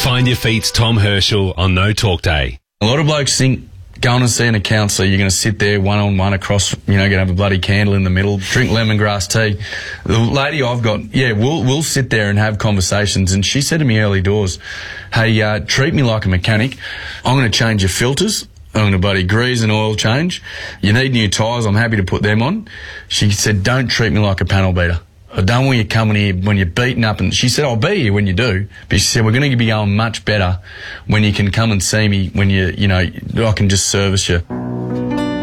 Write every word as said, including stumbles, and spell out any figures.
Find Your Feet's Tom Herschel on No Talk Day. A lot of blokes think going and seeing a counsellor, you're going to sit there one-on-one across, you know, going to have a bloody candle in the middle, drink lemongrass tea. The lady I've got, yeah, we'll, we'll sit there and have conversations. And she said to me early doors, hey, uh, treat me like a mechanic. I'm going to change your filters. I'm going to bloody grease and oil change. You need new tyres, I'm happy to put them on. She said, don't treat me like a panel beater. I don't want you coming here when you're beaten up. And she said, I'll be here when you do. But she said, we're going to be going much better when you can come and see me when you, you know, I can just service you.